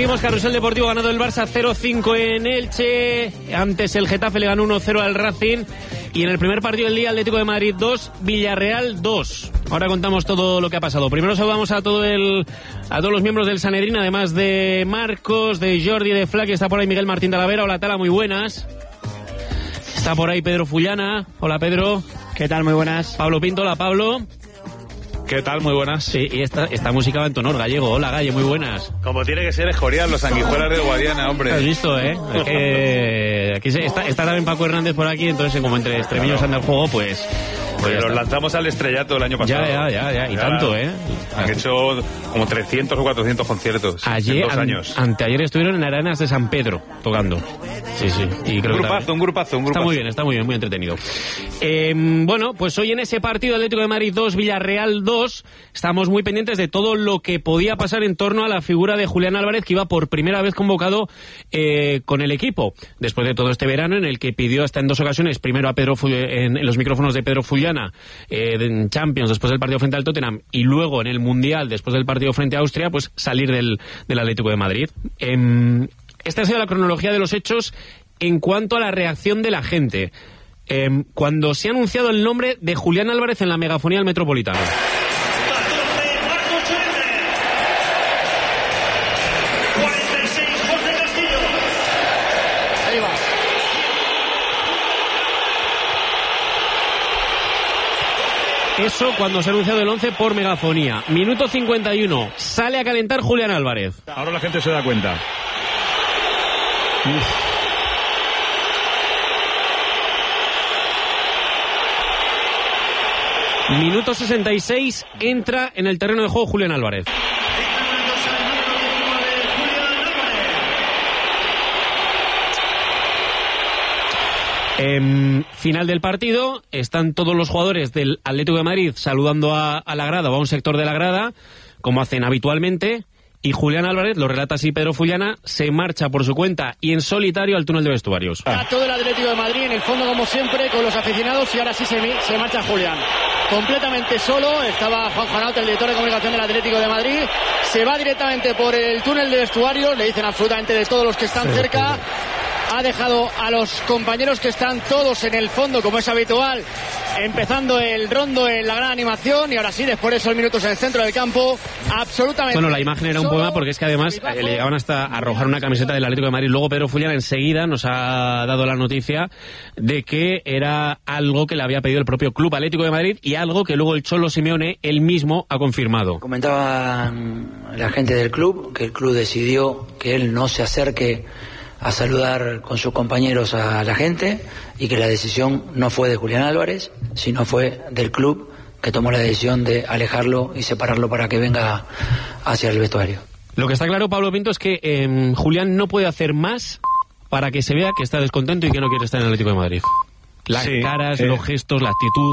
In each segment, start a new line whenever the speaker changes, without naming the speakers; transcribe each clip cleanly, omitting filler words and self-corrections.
Seguimos, Carrusel Deportivo, ganado el Barça 0-5 en Elche. Antes el Getafe le ganó 1-0 al Racing. Y en el primer partido del día, Atlético de Madrid 2, Villarreal 2. Ahora contamos todo lo que ha pasado. Primero saludamos a todos los miembros del Sanedrín, además de Marcos, de Jordi, de Flaque. Está por ahí Miguel Martín Talavera. Hola, Tala, muy buenas. Está por ahí Pedro Fullana. Hola, Pedro.
¿Qué tal? Muy buenas.
Pablo Pinto. Hola, Pablo.
¿Qué tal? Muy buenas.
Sí, y esta música va en tono gallego. Hola, Galle, muy buenas.
Como tiene que ser Escorial, los sanguijuelas de Guadiana, hombre.
Has visto, ¿eh? Es que aquí está también Paco Hernández por aquí, entonces como entre extremeños anda el juego, pues
los lanzamos al estrellato el año pasado.
Ya. Y tanto, ¿eh?
Han hecho como 300 o 400 conciertos en 2 años.
Anteayer estuvieron en Arenas de San Pedro tocando. Sí. Y creo
un grupazo.
Está muy bien, muy entretenido. Bueno, pues hoy en ese partido Atlético de Madrid 2, Villarreal 2, estamos muy pendientes de todo lo que podía pasar en torno a la figura de Julián Álvarez, que iba por primera vez convocado con el equipo, después de todo este verano en el que pidió hasta en 2 ocasiones, primero a Pedro en los micrófonos de Pedro Fullana, en Champions, después del partido frente al Tottenham, y luego en el Mundial, después del partido frente a Austria, pues salir del Atlético de Madrid. Esta ha sido la cronología de los hechos en cuanto a la reacción de la gente. Cuando se ha anunciado el nombre de Julián Álvarez en la megafonía del Metropolitano. Eso cuando se ha anunciado el 11 por megafonía. Minuto 51. Sale a calentar Julián Álvarez.
Ahora la gente se da cuenta.
Minuto 66. Entra en el terreno de juego Julián Álvarez. Final del partido, están todos los jugadores del Atlético de Madrid saludando a la grada o a un sector de la grada, como hacen habitualmente, y Julián Álvarez, lo relata así Pedro Fullana, se marcha por su cuenta y en solitario al túnel de vestuarios.
Está todo el Atlético de Madrid en el fondo como siempre con los aficionados y ahora sí se marcha Julián. Completamente solo, estaba Juan Juanauta, el director de comunicación del Atlético de Madrid, se va directamente por el túnel de vestuarios, le dicen absolutamente de todos los que están cerca. Ha dejado a los compañeros que están todos en el fondo, como es habitual, empezando el rondo en la gran animación, y ahora sí, después de esos minutos en el centro del campo, absolutamente...
Bueno, la imagen era un poema porque es que además le llegaban hasta a arrojar una camiseta del Atlético de Madrid. Luego Pedro Fullana enseguida nos ha dado la noticia de que era algo que le había pedido el propio Club Atlético de Madrid y algo que luego el Cholo Simeone él mismo ha confirmado.
Comentaba la gente del club que el club decidió que él no se acerque a saludar con sus compañeros a la gente y que la decisión no fue de Julián Álvarez, sino fue del club que tomó la decisión de alejarlo y separarlo para que venga hacia el vestuario.
Lo que está claro, Pablo Pinto, es que Julián no puede hacer más para que se vea que está descontento y que no quiere estar en el Atlético de Madrid. Las caras, los gestos, la actitud.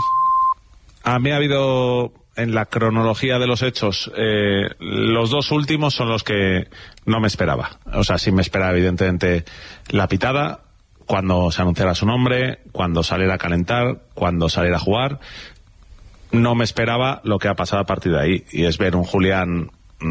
A mí ha habido... En la cronología de los hechos, los 2 últimos son los que no me esperaba. O sea, sí me esperaba evidentemente la pitada, cuando se anunciara su nombre, cuando saliera a calentar, cuando saliera a jugar. No me esperaba lo que ha pasado a partir de ahí, y es ver un Julián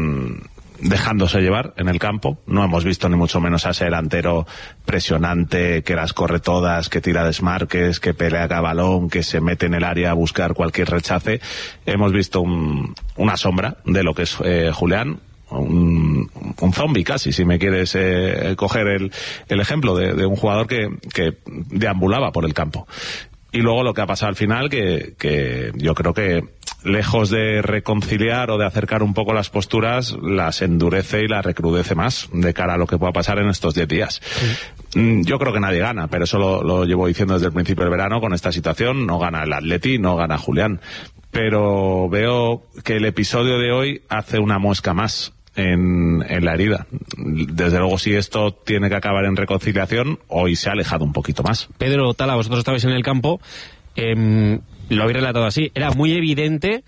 dejándose llevar en el campo. No hemos visto ni mucho menos a ese delantero presionante, que las corre todas, que tira desmarques, que pelea a balón, que se mete en el área a buscar cualquier rechace. Hemos visto una sombra de lo que es Julián, un zombie casi, si me quieres coger el ejemplo de un jugador que deambulaba por el campo. Y luego lo que ha pasado al final, que yo creo que lejos de reconciliar o de acercar un poco las posturas, las endurece y las recrudece más de cara a lo que pueda pasar en estos 10 días. Sí. Yo creo que nadie gana, pero eso lo llevo diciendo desde el principio del verano con esta situación. No gana el Atleti, no gana Julián. Pero veo que el episodio de hoy hace una muesca más en la herida. Desde luego, si esto tiene que acabar en reconciliación, hoy se ha alejado un poquito más.
Pedro, Tala, vosotros estabais en el campo, lo habéis relatado así, era muy evidente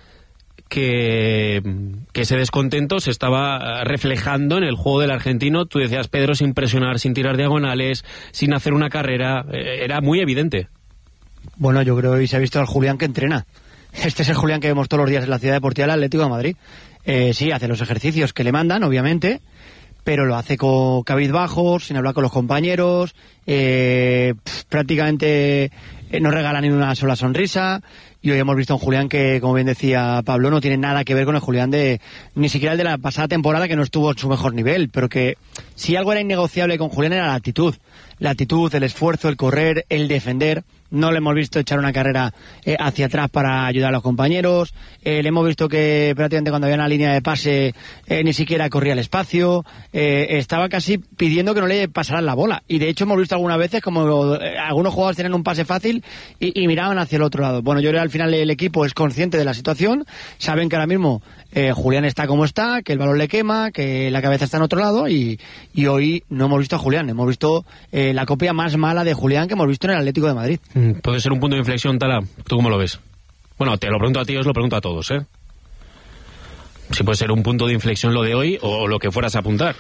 que ese descontento se estaba reflejando en el juego del argentino. Tú decías, Pedro, sin presionar, sin tirar diagonales, sin hacer una carrera, era muy evidente.
Bueno, yo creo que hoy se ha visto al Julián que entrena. Este es el Julián que vemos todos los días en la Ciudad Deportiva del Atlético de Madrid. Sí, hace los ejercicios que le mandan, obviamente,
pero lo hace con cabizbajos, sin hablar con los compañeros, prácticamente no regala ni una sola sonrisa. Y hoy hemos visto a un Julián que, como bien decía Pablo, no tiene nada que ver con el Julián ni siquiera el de la pasada temporada, que no estuvo en su mejor nivel, pero que si algo era innegociable con Julián era la actitud, el esfuerzo, el correr, el defender. No le hemos visto echar una carrera hacia atrás para ayudar a los compañeros. Le hemos visto que prácticamente cuando había una línea de pase ni siquiera corría el espacio. Estaba casi pidiendo que no le pasaran la bola. Y de hecho hemos visto algunas veces como algunos jugadores tenían un pase fácil y miraban hacia el otro lado. Bueno, yo creo que al final el equipo es consciente de la situación. Saben que ahora mismo Julián está como está, que el balón le quema, que la cabeza está en otro lado. Y hoy no hemos visto a Julián. Hemos visto la copia más mala de Julián que hemos visto en el Atlético de Madrid.
¿Puede ser un punto de inflexión, Tala? ¿Tú cómo lo ves? Bueno, te lo pregunto a ti, os lo pregunto a todos, ¿eh? Si puede ser un punto de inflexión lo de hoy o lo que fueras a apuntar.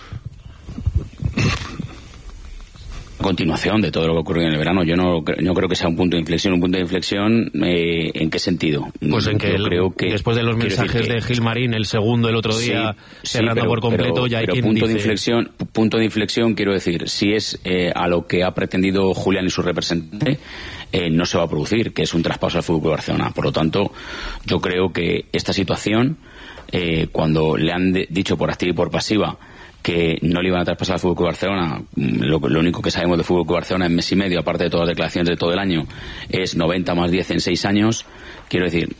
Continuación de todo lo que ocurrió en el verano. Yo no creo que sea un punto de inflexión. ¿Un punto de inflexión ¿en qué sentido?
Pues en que, creo que después de los mensajes de Gilmarín, el segundo el otro día, cerrando por completo, ya hay quien
punto
dice...
punto de inflexión, quiero decir, si es a lo que ha pretendido Julián y su representante, no se va a producir, que es un traspaso al Fútbol Barcelona. Por lo tanto, yo creo que esta situación, cuando le han dicho por activa y por pasiva que no le iban a traspasar al Fútbol Club Barcelona, lo único que sabemos de Fútbol Club Barcelona en mes y medio, aparte de todas las declaraciones de todo el año, es 90 más 10 en 6 años. Quiero decir,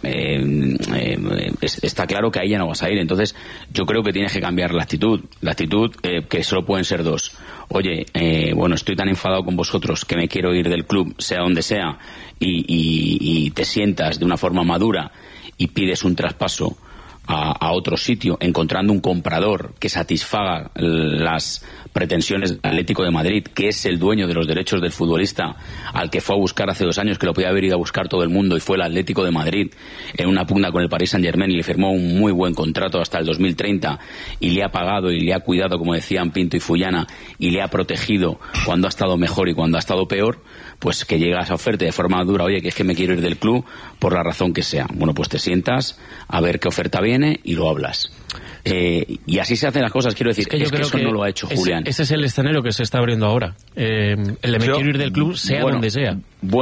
está claro que ahí ya no vas a ir. Entonces, yo creo que tienes que cambiar la actitud. La actitud, que solo pueden ser dos. Oye, bueno, estoy tan enfadado con vosotros que me quiero ir del club, sea donde sea, y te sientas de una forma madura y pides un traspaso a otro sitio, encontrando un comprador que satisfaga las pretensiones del Atlético de Madrid, que es el dueño de los derechos del futbolista, al que fue a buscar hace 2 años, que lo podía haber ido a buscar todo el mundo, y fue el Atlético de Madrid en una pugna con el Paris Saint-Germain, y le firmó un muy buen contrato hasta el 2030, y le ha pagado y le ha cuidado, como decían Pinto y Fullana, y le ha protegido cuando ha estado mejor y cuando ha estado peor. Pues que llega a esa oferta de forma dura, oye, que es que me quiero ir del club por la razón que sea. Bueno, pues te sientas a ver qué oferta viene y lo hablas. Y así se hacen las cosas, quiero decir, es que eso no lo ha hecho Julián.
Ese es el escenario que se está abriendo ahora. El de me quiero ir del club, sea donde sea.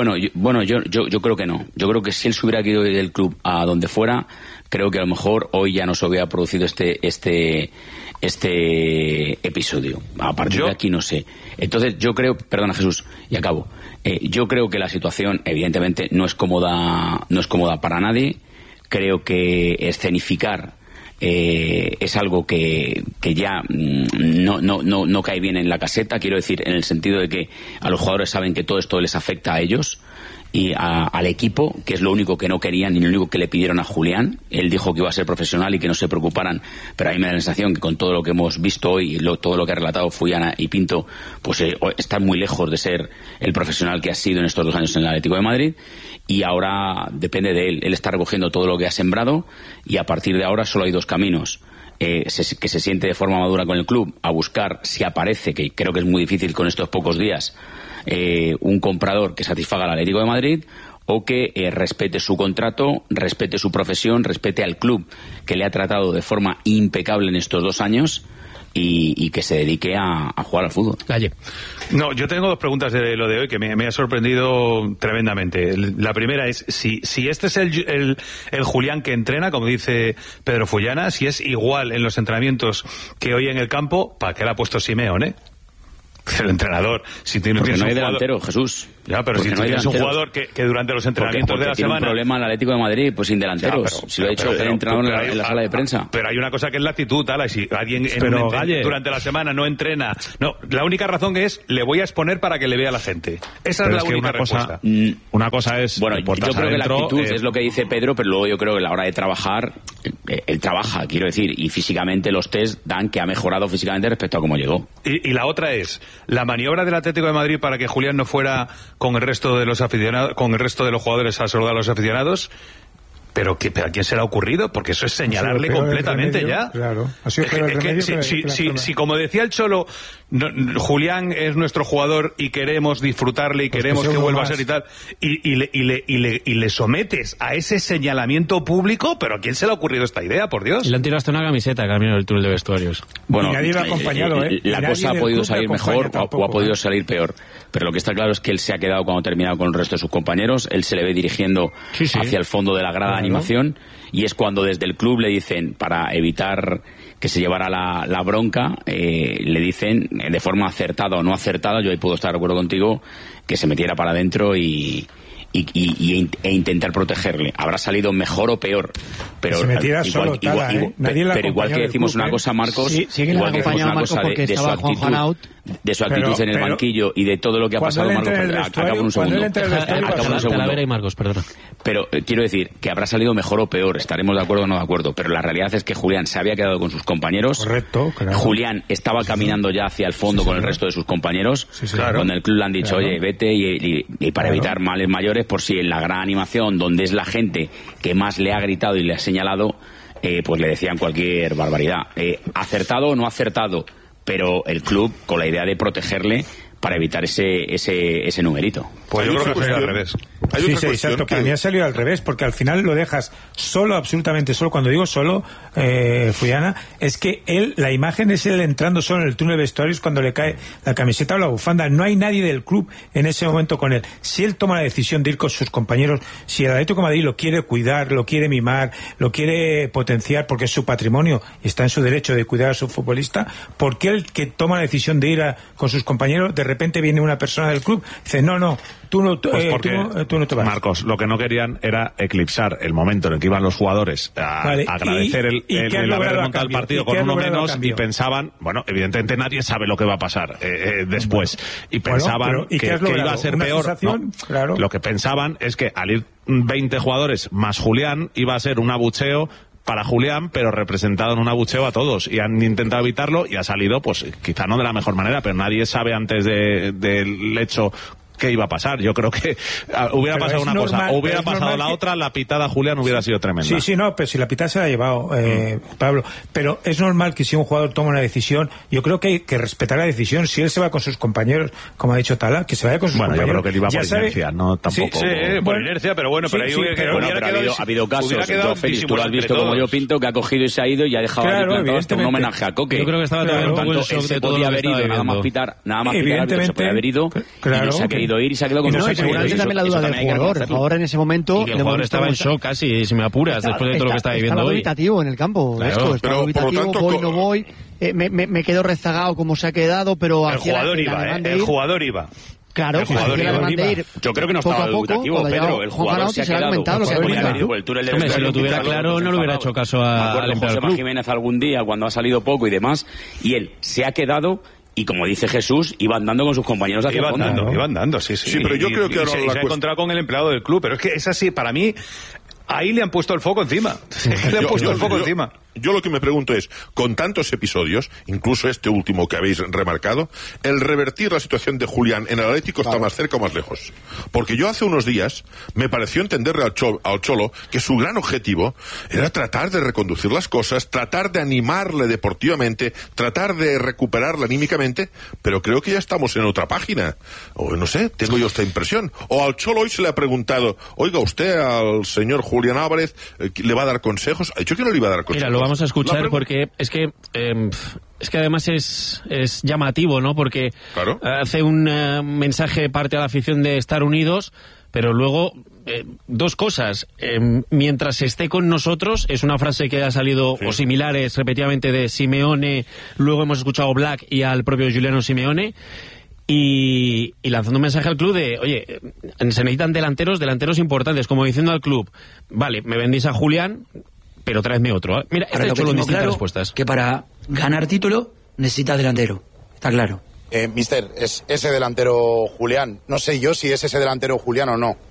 Yo creo que no. Yo creo que si él se hubiera querido ir del club a donde fuera, creo que a lo mejor hoy ya no se hubiera producido este episodio. A partir de aquí no sé. Entonces yo creo, perdona Jesús, y acabo. Yo creo que la situación evidentemente no es cómoda para nadie. Creo que escenificar es algo que ya no cae bien en la caseta, quiero decir, en el sentido de que a los jugadores saben que todo esto les afecta a ellos y al equipo, que es lo único que no querían y lo único que le pidieron a Julián. Él dijo que iba a ser profesional y que no se preocuparan, pero a mí me da la sensación que con todo lo que hemos visto hoy y todo lo que ha relatado Fullana y Pinto, pues están muy lejos de ser el profesional que ha sido en estos 2 años en el Atlético de Madrid, y ahora depende de él. Él está recogiendo todo lo que ha sembrado y a partir de ahora solo hay 2 caminos. Que se siente de forma madura con el club, a buscar, si aparece, que creo que es muy difícil con estos pocos días, un comprador que satisfaga al Atlético de Madrid, o que respete su contrato, respete su profesión, respete al club que le ha tratado de forma impecable en estos 2 años y que se dedique a jugar al fútbol.
Calle.
No, yo tengo 2 preguntas de lo de hoy que me ha sorprendido tremendamente. La primera es si este es el Julián que entrena, como dice Pedro Fullana, si es igual en los entrenamientos que hoy en el campo, ¿para qué le ha puesto Simeone? El entrenador, si tienes
porque no hay
jugador...
delantero, Jesús.
Ya, pero si no tienes un jugador que durante los entrenamientos de la
tiene
semana...
un problema el Atlético de Madrid, pues sin delanteros. Si lo ha dicho el entrenador en la sala de prensa.
Pero hay una cosa que es la actitud, Tala, y si alguien durante la semana no entrena... No, la única razón que es, le voy a exponer para que le vea la gente. Esa es la única respuesta.
Una cosa es...
Bueno, yo creo que la actitud es lo que dice Pedro, pero luego yo creo que a la hora de trabajar, él trabaja, quiero decir, y físicamente los test dan que ha mejorado físicamente respecto a cómo llegó.
Y la otra es, la maniobra del Atlético de Madrid para que Julián no fuera con el resto de los aficionados, con el resto de los jugadores a saludar a los aficionados, Pero ¿a quién se le ha ocurrido? Porque eso es señalarle completamente ya.
Claro. Ha sido peor el remedio
si como decía el Cholo, Julián es nuestro jugador y queremos disfrutarle y queremos que vuelva a ser y tal, y le sometes a ese señalamiento público, pero ¿a quién se le ha ocurrido esta idea, por Dios?
Y le han tirado hasta una camiseta camino del túnel de vestuarios.
Bueno,
y nadie lo ha acompañado,
la cosa ha podido salir mejor o ha podido salir peor. Pero lo que está claro es que él se ha quedado cuando ha terminado con el resto de sus compañeros. Él se le ve dirigiendo hacia el fondo de la grada de animación, y es cuando desde el club le dicen, para evitar que se llevara la bronca, le dicen de forma acertada o no acertada, yo ahí puedo estar de acuerdo contigo, que se metiera para adentro e intentar protegerle. Habrá salido mejor o peor, pero
se metiera solo,
pero igual que decimos una cosa, Marcos, igual que decimos una cosa de su actitud en el banquillo y de todo lo que ha pasado, Marcos, acabo en un segundo.
Marcos, perdona.
Pero quiero decir que habrá salido mejor o peor, estaremos de acuerdo o no de acuerdo, pero la realidad es que Julián se había quedado con sus compañeros.
Correcto, claro.
Julián estaba caminando ya hacia el fondo con el resto de sus compañeros, cuando el club le han dicho, oye, vete, y para evitar males mayores, por si en la gran animación, donde es la gente que más le ha gritado y le ha señalado, pues le decían cualquier barbaridad. Acertado o no acertado, pero el club con la idea de protegerle para evitar ese numerito.
Pues yo creo que sería al revés.
Sí, exacto. Para mí ha salido al revés, porque al final lo dejas solo, absolutamente solo. Cuando digo solo, Fuyana, es que la imagen es él entrando solo en el túnel de vestuarios cuando le cae la camiseta o la bufanda. No hay nadie del club en ese momento con él. Si él toma la decisión de ir con sus compañeros, si el Atlético de Madrid lo quiere cuidar, lo quiere mimar, lo quiere potenciar porque es su patrimonio y está en su derecho de cuidar a su futbolista, ¿por qué el que toma la decisión de ir con sus compañeros, de repente viene una persona del club y dice, no, tú no te vas?
Marcos, lo que no querían era eclipsar el momento en el que iban los jugadores a agradecer el haber remontado el partido con uno menos, y pensaban, bueno, evidentemente nadie sabe lo que va a pasar después, y pensaban que iba a ser peor.
Claro.
Lo que pensaban es que al ir 20 jugadores más Julián iba a ser un abucheo para Julián, pero representado en un abucheo a todos, y han intentado evitarlo y ha salido, pues quizá no de la mejor manera, pero nadie sabe antes del hecho qué iba a pasar. Yo creo que hubiera pasado una cosa, o hubiera pasado la otra, la pitada Julián hubiera sido tremenda.
Sí, no, pero si la pitada se la ha llevado Pablo, pero es normal que si un jugador toma una decisión, yo creo que hay que respetar la decisión. Si él se va con sus compañeros, como ha dicho Tala, que se vaya con sus compañeros.
Yo creo que él iba por inercia, no tampoco.
Sí, por inercia, pero bueno, pero ahí
ha habido casos, Félix, tú lo has visto como yo pinto, que ha cogido y se ha ido y ha dejado plantado hasta un homenaje a Coque.
Yo creo que estaba todavía un poco en shock de todo lo que estaba viviendo.
Nada más pitar, se podía haber ido, y no se ha querido ir y se ha quedado con nosotros.
Seguramente también la duda del jugador. El jugador en ese momento...
Y que el jugador estaba en shock casi, si me apuras, después de todo lo que estaba viviendo hoy.
Estaba dubitativo en el campo.
Claro.
Estaba dubitativo, voy, no voy, me quedo rezagado como se ha quedado, pero...
El jugador iba.
Claro,
yo creo que no estaba dubitativo, Pedro. El jugador se ha quedado.
Hombre, si lo tuviera claro, no le hubiera hecho caso al empleado del club.
Jiménez algún día, cuando ha salido poco y demás, y él se ha quedado... Y como dice Jesús, iba andando con sus compañeros hacia el fondo.
Iba andando, sí.
Sí, pero yo creo que ahora
se ha encontrado con el empleado del club. Pero es que es así, para mí, ahí le han puesto el foco encima.
Yo lo que me pregunto es, con tantos episodios, incluso este último que habéis remarcado, el revertir la situación de Julián en el Atlético está más cerca o más lejos. Porque yo hace unos días me pareció entenderle al Cholo que su gran objetivo era tratar de reconducir las cosas, tratar de animarle deportivamente, tratar de recuperarle anímicamente, pero creo que ya estamos en otra página. O no sé, tengo yo esta impresión. O al Cholo hoy se le ha preguntado, oiga, usted al señor Julián Álvarez le va a dar consejos. Ha dicho que no le iba a dar consejos.
Mira, vamos a escuchar porque es que además es llamativo, ¿no? Porque hace un mensaje parte a la afición de estar unidos, pero luego dos cosas. Mientras esté con nosotros, es una frase que ha salido o similares repetidamente de Simeone, luego hemos escuchado a Black y al propio Giuliano Simeone. Y lanzando un mensaje al club de, oye, se necesitan delanteros importantes, como diciendo al club, vale, me vendéis a Julián, pero tráeme otro. Mira,
este es Cholo en distintas respuestas. Que para ganar título necesitas delantero, está claro.
Mister, ¿es ese delantero Julián? No sé yo si es ese delantero Julián o no.